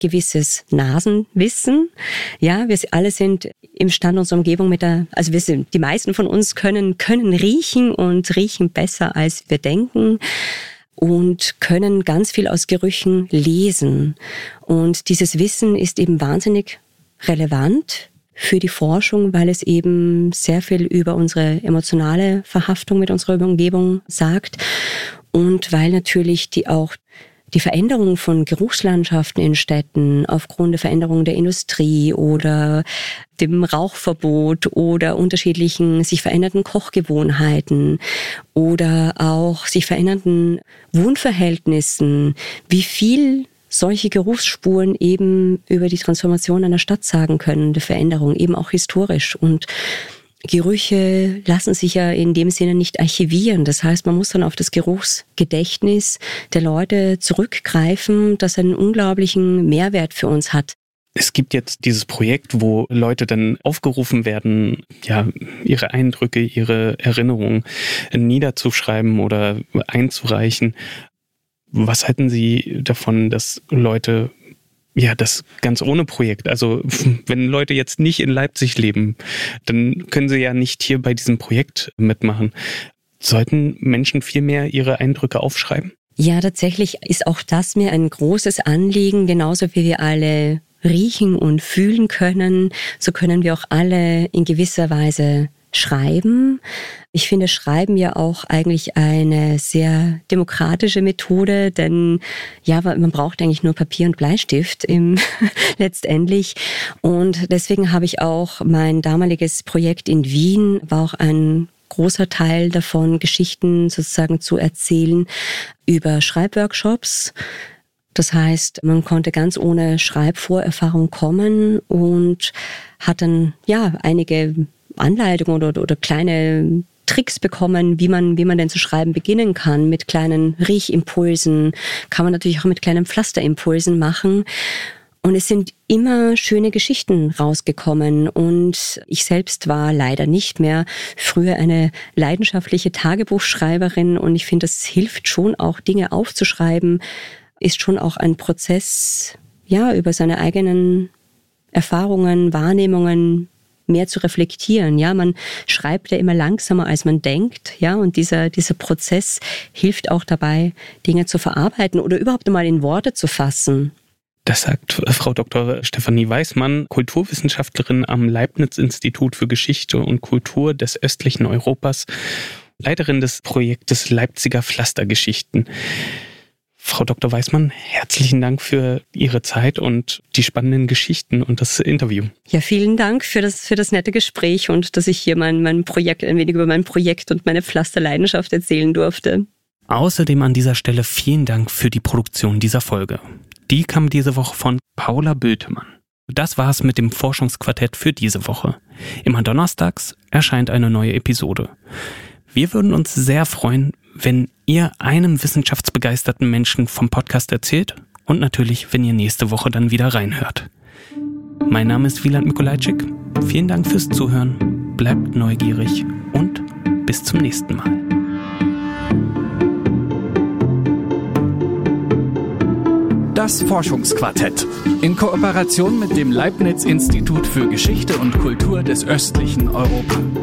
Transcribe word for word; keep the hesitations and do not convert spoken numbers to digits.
gewisses Nasenwissen. Ja, wir alle sind imstande, unsere Umgebung mit der, also wir sind, die meisten von uns können, können riechen und riechen besser, als wir denken. Und können ganz viel aus Gerüchen lesen. Und dieses Wissen ist eben wahnsinnig relevant für die Forschung, weil es eben sehr viel über unsere emotionale Verhaftung mit unserer Umgebung sagt und weil natürlich die auch die Veränderung von Geruchslandschaften in Städten aufgrund der Veränderung der Industrie oder dem Rauchverbot oder unterschiedlichen sich verändernden Kochgewohnheiten oder auch sich verändernden Wohnverhältnissen, wie viel solche Geruchsspuren eben über die Transformation einer Stadt sagen können, der Veränderung, eben auch historisch. Und Gerüche lassen sich ja in dem Sinne nicht archivieren. Das heißt, man muss dann auf das Geruchsgedächtnis der Leute zurückgreifen, das einen unglaublichen Mehrwert für uns hat. Es gibt jetzt dieses Projekt, wo Leute dann aufgerufen werden, ja, ihre Eindrücke, ihre Erinnerungen niederzuschreiben oder einzureichen. Was halten Sie davon, dass Leute ja, das ganz ohne Projekt. Also wenn Leute jetzt nicht in Leipzig leben, dann können sie ja nicht hier bei diesem Projekt mitmachen. Sollten Menschen viel mehr ihre Eindrücke aufschreiben? Ja, tatsächlich ist auch das mir ein großes Anliegen. Genauso wie wir alle riechen und fühlen können, so können wir auch alle in gewisser Weise schreiben. Ich finde Schreiben ja auch eigentlich eine sehr demokratische Methode, denn ja, man braucht eigentlich nur Papier und Bleistift im letztendlich. Und deswegen habe ich auch mein damaliges Projekt in Wien, war auch ein großer Teil davon, Geschichten sozusagen zu erzählen über Schreibworkshops. Das heißt, man konnte ganz ohne Schreibvorerfahrung kommen und hat dann ja einige Anleitungen oder, oder kleine Tricks bekommen, wie man, wie man denn zu schreiben beginnen kann. Mit kleinen Richimpulsen, kann man natürlich auch mit kleinen Pflasterimpulsen machen. Und es sind immer schöne Geschichten rausgekommen. Und ich selbst war leider nicht mehr früher eine leidenschaftliche Tagebuchschreiberin. Und ich finde, das hilft schon auch, Dinge aufzuschreiben, ist schon auch ein Prozess, ja, über seine eigenen Erfahrungen, Wahrnehmungen mehr zu reflektieren. Ja, man schreibt ja immer langsamer, als man denkt. Ja, und dieser, dieser Prozess hilft auch dabei, Dinge zu verarbeiten oder überhaupt einmal in Worte zu fassen. Das sagt Frau Doktor Stefanie Weismann, Kulturwissenschaftlerin am Leibniz-Institut für Geschichte und Kultur des östlichen Europas, Leiterin des Projektes Leipziger Pflastergeschichten. Frau Doktor Weismann, herzlichen Dank für Ihre Zeit und die spannenden Geschichten und das Interview. Ja, vielen Dank für das, für das nette Gespräch und dass ich hier mein, mein Projekt, ein wenig über mein Projekt und meine Pflasterleidenschaft erzählen durfte. Außerdem an dieser Stelle vielen Dank für die Produktion dieser Folge. Die kam diese Woche von Paula Bültemann. Das war's mit dem Forschungsquartett für diese Woche. Immer donnerstags erscheint eine neue Episode. Wir würden uns sehr freuen, wenn ihr einem wissenschaftsbegeisterten Menschen vom Podcast erzählt und natürlich, wenn ihr nächste Woche dann wieder reinhört. Mein Name ist Wieland Mikolajczyk. Vielen Dank fürs Zuhören. Bleibt neugierig und bis zum nächsten Mal. Das Forschungsquartett in Kooperation mit dem Leibniz-Institut für Geschichte und Kultur des östlichen Europa.